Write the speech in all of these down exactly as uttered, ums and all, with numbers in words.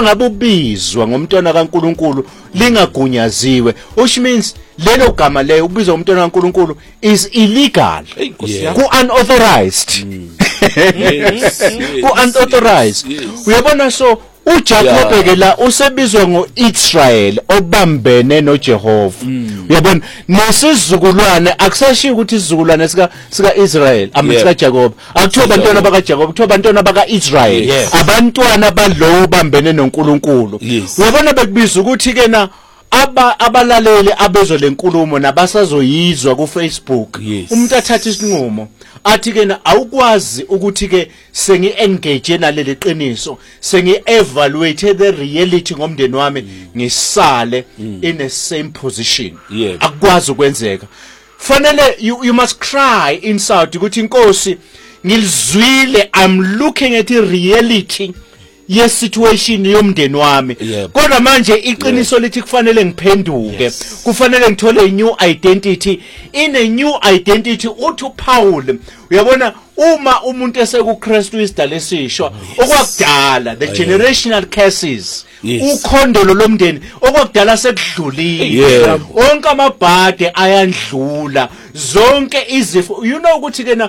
uma ngabe ubizwa ngomntwana kaNkuluNkulu lingagunyaziwe, which means lelo gama leyo ubizwa ngomntwana kaNkuluNkulu is illegal, ku unauthorized, ku unauthorized. Uyabona, so uJacob ke la usebizwa ngoIsrael obambene noJehova. Uyabona, nesizukulwane akusashiya ukuthi isizukulwane sika sika Israel amsika Jacob, akuthiwa abantwana baka Jacob, kuthiwa abantwana baka Israel, abantwana balo bambene noNkulunkulu. Uyabona, bekubiza ukuthi ke na aba abalaleli abezwe lenkulumo nabasazoyizwa ku Facebook, umuntu athatha isinqumo athi ke na awukwazi ukuthi ke sengi engage naleli qiniso, sengi evaluate the reality ngomndeni wami ngisale in the same position. Akwazi ukwenzeka. Fanele you, you must cry inside ukuthi inkosi ngilizwile, I'm looking at the reality yes situation yomndeni wami, kodwa manje iqiniso lithi kufanele ngiphenduke, kufanele ngithole a new identity. In a new identity uthi uPaul, uyabona, uma umuntu esekuKristu isidala esisho okwakudala, the generational curses, ukhondolo lomndeni okwakudala sekudlulile, onke amabhade ayandlula, zonke izifo. You know ukuthi ke na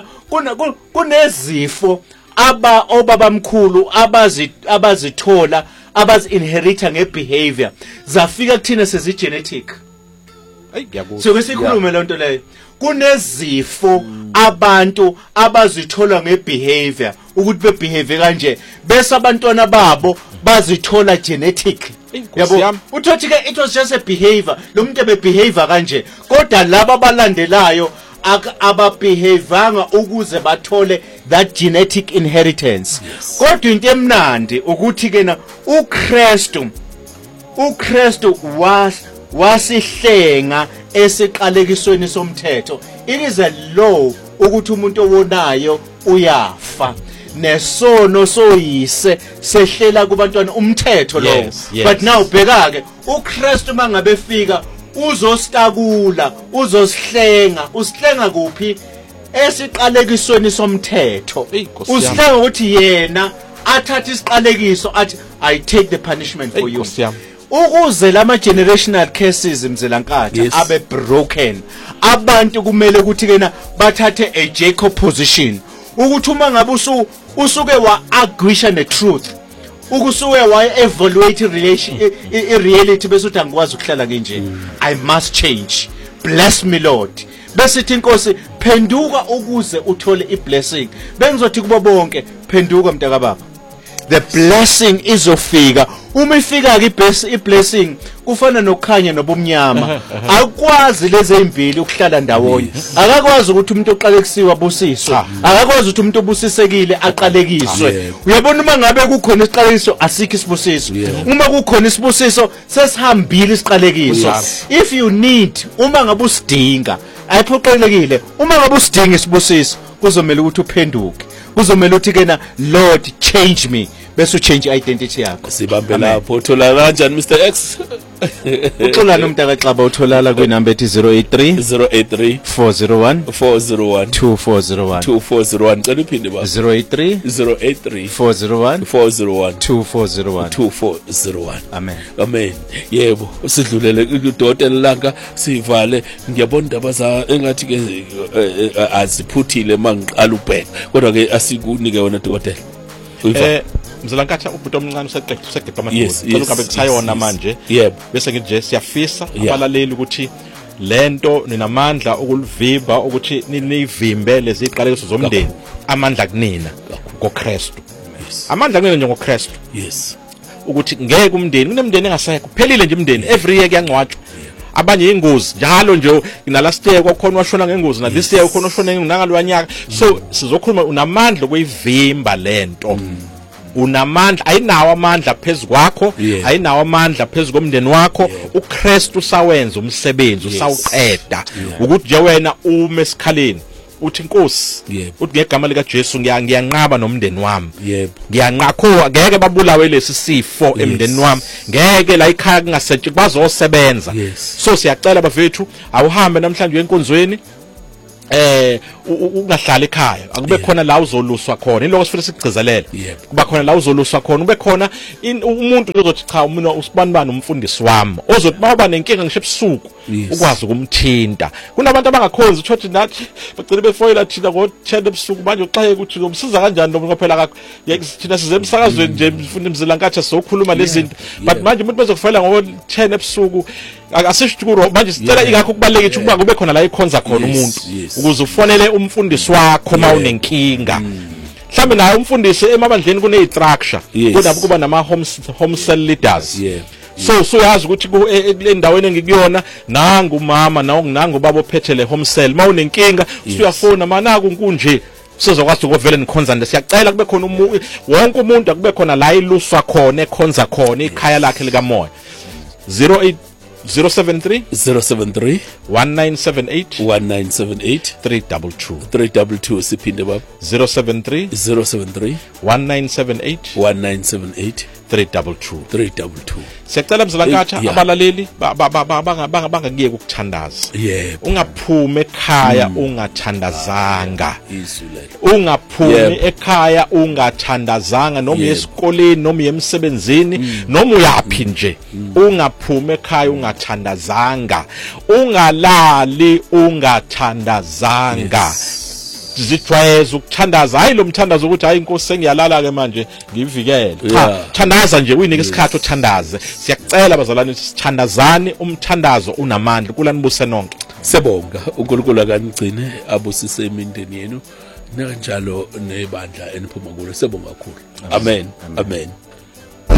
kunezifo aba obabamkhulu abazi abazithola abazi inherita ngebehavior zafika kuthina sezi genetic. Hey, ngiyabona. So kwesikhulume lonto leyo, kunezifo abantu abazithola ngebehavior ukuthi bebehave kanje, bese abantwana babo bazithola genetic. Yabo, uthothi ke it was just a behavior, lo muntu ebehave kanje, kodwa laba abalandelayo ababehavanga ukuze bathole that genetic inheritance. Kodwa into emnandi ukuthi ke na uKristu uKristu was wasihlenga esiqalekisweni somthetho. It is a law ukuthi umuntu owonayo uyafa, nesono soyise sehlela kubantwana umthetho lo. But now bheka ke uKristu mangabe fika uzostakula, uzosihlenga. Usihlenga kuphi? Esiqalekisweni somthetho. Usihlenga ukuthi yena athatha isiqalekiso athi I take the punishment for you. Ukuze lama generational curses mzelankatha abe broken, abantu kumele ukuthi kena bathathe a Jacob position, ukuthi uma ngabe usu usuke wa agwisha ne truth, ukusuke wa evaluate relation i reality, bese uthi angikwazi ukuhlala nje, I must change. Bless me Lord. Bese ithi inkosi phenduka ukuze uthole i blessing. Bengizothi kubo bonke phenduka mntaka baba. The blessing izofika. Uma ifika ke i blessing kufana nokukhanya nobumnyama. Akwazi lezi ezimbili ukuhlala ndawonye. Akakwazi ukuthi umuntu oqalekisiwe abusiswe. Akakwazi ukuthi umuntu obusisekile aqalekiswe. Uyabona, uma ngabe kukhona isiqalekiso asikho isibusiso. Uma kukhona isibusiso sesihambile isiqalekiso. If you need, uma ngabe usidinga, ayiphoqelekile. Uma ngabe usidinga isibusiso, kuzomela ukuthi uphenduke. Kuzomela ukuthi kena Lord change me, bese change identity yakho. Sibambe lapho. Uthola kanjani Mister X? Uxola nomntaka Xaba utholala kwi number ethi zero eight three zero eight three four zero one four zero one two four zero one two four zero one. Cela uphinde ba zero eight three zero eight three four zero one four zero one two four zero one two four zero one. Amen. Amen. Yebo, sidlulele udokotela langa sivale. Ngiyabona indaba za engathi ke aziphuthile mangiqala ubheka. Kodwa ke asikunike wona dokotela. Eh Mzelankatha ubhuti omncane useqedwe useqedwe amadolo. Cela ungabe kusayona manje. Yebo. Bese nje siyafisa abalaleli ukuthi lento ninamandla ukulivimba ukuthi nilivimbe lezi iqalekiso zomndeni. Amandla kunina ngoKristu. Amandla kunina nje ngoKristu. Yes. Ukuthi ngeke umndeni, kunemndeni engasekho. Kuphelile nje umndeni. Every year kuyangcwatshwa. Abanye ingozi njalo nje ina last year kwakhona washona ngengozi, na this year ukhona oshona ngengalwanyaka. So sizokhuluma unamandla ukuyivimba lento. Unamandla, ayinawo amandla phezulu kwakho, ayinawo amandla phezulu komndeni wakho. uKristu sawenza umsebenzi, usawuqeda. Ukuthi nje wena ume esikhaleni uthi inkosi, uthi ngegama lika Jesu ngiyanqaba nomndeni wami. Ngiyanqakho ngeke babulawe lesi sifo emndeni wami. Ngeke la ikhaya kungasetshi bazosebenza. So siyacela bafethu awuhambe namhlanje enkonzweni eh ungahlala ekhaya akube khona la uzoluswa khona iloko sifuna sigcizelele kuba khona la uzoluswa khona ube khona umuntu uzothi cha mina usibanibani umfundisi wami ozothi baba nenkinga ngisho ebusuku ukwazi ukumthinta kunabantu abangakhonzi uthi nathi bagcina befoyela thina ngo ten ebusuku manje uxaye ukuthi umsiza kanjani lo phela kakho thina size emsakazweni nje mfunda imzilankathi sokhuluma lezi zinto but manje umuntu bezokufela ngo ten ebusuku asisho ukuthi manje sicela ingakho kubalekile ukuba kube khona la ikhonza khona umuntu ukuze ufonele umfundisi wakho mawunenkinga mhlambe naye umfundisi emabandleni kune structure kodwa kuba nama home home cell leaders so so yazi ukuthi endaweni engikuyona nangu mama nawo nangu baba ophethe le home cell mawunenkinga usuyafona manaku kunje sizokwazi ukuvela nikhonza nje siyacela kube khona umuntu wonke umuntu akube khona la iluswa khona ekhonza khona ikhaya lakhe lika moya zero eight zero seven three zero seven three one nine seven eight one nine seven eight three two two three two two siphinde baba zero seven three zero seven three one nine seven eight one nine seven eight three two two three two two siyacela mzilankathi abalaleli bangakuyeki ukuthandaza yebo ungaphuma ekhaya ungathandazanga izulelo ungaphumi ekhaya ungathandazanga noma esikoleni noma emsebenzini noma uyapi nje ungaphuma ekhaya ungathandazanga ungalali ungathandazanga zitwayeza ukuthandaza hayi lo mthandazo ukuthi hayi inkosi sengiyalala ke manje ngivikele cha thandaza nje uyinike isikhathi uthandaze siyacela bazalwane sithandazani umthandazo unamandla kulanibuse nonke sebonga uNkulunkulu akanigcine abusise imindeni yenu kanjalo nebandla eniphuma kulo sebonga kakhulu amen amen